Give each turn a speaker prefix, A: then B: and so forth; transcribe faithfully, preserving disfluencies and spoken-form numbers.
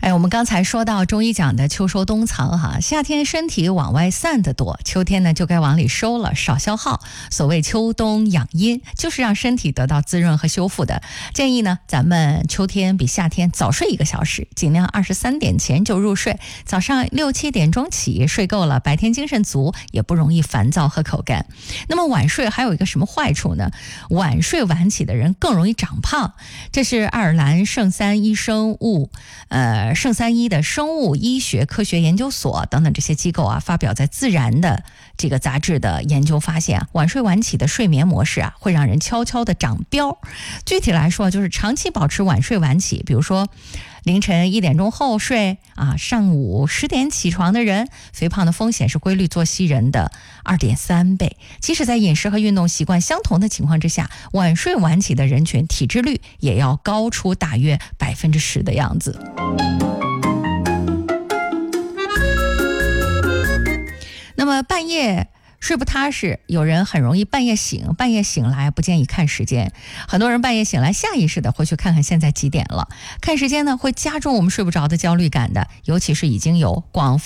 A: 哎，我们刚才说到中医讲的秋收冬藏哈，夏天身体往外散的多，秋天呢就该往里收了，少消耗。所谓秋冬养阴，就是让身体得到滋润和修复的。建议呢，咱们秋天比夏天早睡一个小时，尽量二十三点前就入睡，早上六七点钟起，睡够了，白天精神足，也不容易烦躁和口干。那么晚睡还有一个什么坏处呢？晚睡晚起的人更容易长胖，这是爱尔兰圣三一生物呃圣三一的生物医学科学研究所等等这些机构啊，发表在《自然》的这个杂志的研究发现啊，晚睡晚起的睡眠模式啊，会让人悄悄的长膘。具体来说，就是长期保持晚睡晚起，比如说凌晨一点钟后睡啊，上午十点起床的人，肥胖的风险是规律作息人的二点三倍。即使在饮食和运动习惯相同的情况之下，晚睡晚起的人群体脂率也要高出大约百分之十的样子。那么半夜睡不踏实，有人很容易半夜醒，半夜醒来不建议看时间。很多人半夜醒来下意识的会去看看现在几点了，看时间呢会加重我们睡不着的焦虑感的，尤其是已经有广泛